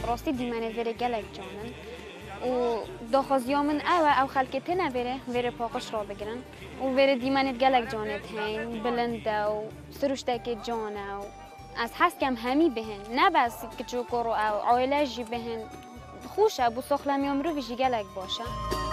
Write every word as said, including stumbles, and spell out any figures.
راستی دیمانه وره گلک جانن و داخازیا من او او خلک تنه وره وره پاقش را بگیرن و وره دیمانه گلک جانت هین بلنده و سروشتک جانه و از هست کم همی بهن نه بس کچوکر و عائله جی بهن خوشه بو سخلمی امرو ویجی گلک باشه